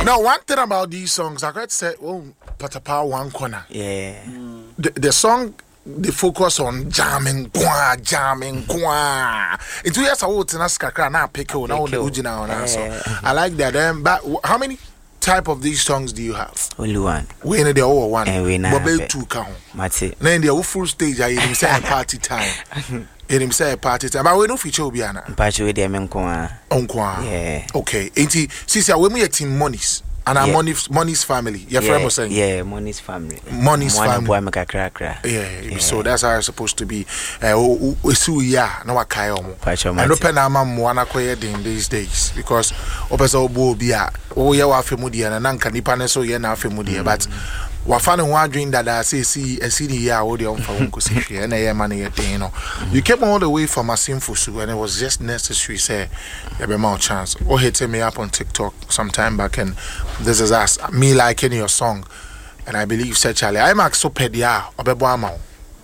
Now, one thing about these songs, I could say, oh, Patapa one corner. Yeah. The song they focus on jamming, jamming. It's years old to Naskaka now pick on now the original so I like that. But how many type of these songs do you have? Only one. We in the all one. But two count. Mate. Then the full stage I even say party time. It him say party time. But we no feature Obiana. Pacho with them Nkwa. Yeah. Okay. Ain't since when we team Monies. And our Money's family. Your friend was saying? Yeah, Money's family. Money's family. Boy, make a crack. Yeah, so that's how it's supposed to be. Yeah, no, I can't. I don't pen a man one acquired in these days because Opesa Bobia, oh, yeah, Famudia, and Nanka Nipane, so you're not Famudia, but Wafan wondering that I see a city year or the on for Uncle and a money at you came all the way from Asimfusu and it was just necessary, say, you have more chance. Or hit me up on TikTok some time back, and this is us, me liking your song, and I believe, said Charlie, I'm so pedia, Obebuamo,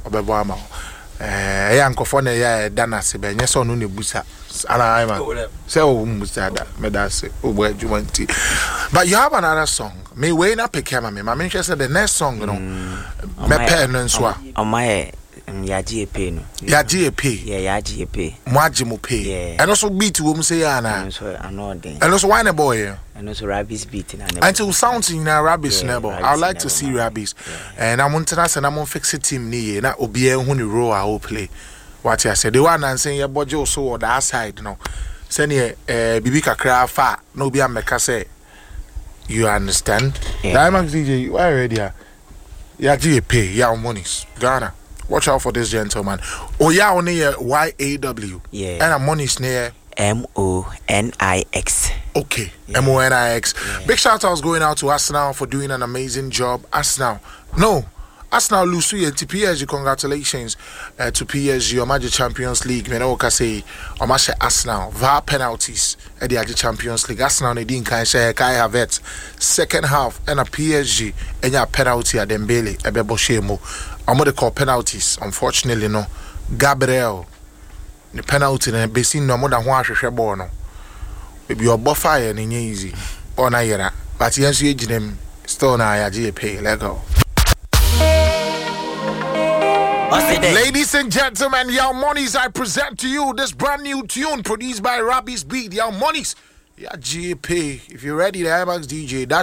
Uncle Fone, yeah, Dana Sebe, yes, or no, Busa. I'm so Musada, Medase, where you want to. But you have another song. Me way na pick me. My mention said the next song, you know, me pen and swa. On my GAP no. GAP. Yeah, GAP. Mwajimu pay. And also beat to say ana. And also wine a boy. And also rabbis beating until sounds in a rabbis never. I like to see rabbis. And I'm on tennis and I'm on fix it team ni na obi en hu ni role I will play. What I said, the one and saying your body also on that side, you know. Send ye bibi kakra fa no be a meka say. You understand? Diamond DJ, why ready? Yeah, GAP, yeah, Monies, Ghana. Watch out for this gentleman. Oh, yeah, only YAW. Yeah. And a Monies near MONIX. Okay, yeah. MONIX. Yeah. Big shout outs going out to Arsenal for doing an amazing job. Arsenal lose to PSG. Congratulations to PSG. Omaje Champions League. Me no say Omaje Arsenal VAR penalties at the Champions League. Arsenal ne din kan share Kai Havertz second half and a PSG enya penalty at Dembele ebebo shemo. Omo de call penalties. Unfortunately no. Gabriel the penalty na be no more than ho ahwehwe ball no. Baby your fire ni easy. Ona yera. But yenso ejinem still na ya GP. Let go. Ladies and gentlemen, Young Monies, I present to you this brand new tune produced by Rabbi's Beat. Young Monies, yeah, GP. If you're ready, the IMAX DJ, that